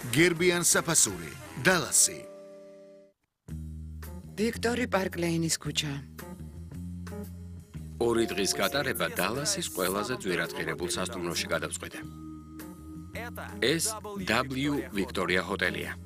გერბიან საფასური, დალასი. ვიქტორი პარკლეინის ქუჩა. 2 დღის გატარება დალასის ყველაზე ძვირადღირებულ სასტუმროში გადავწყვიტე. ეს W Victoria ჰოტელია.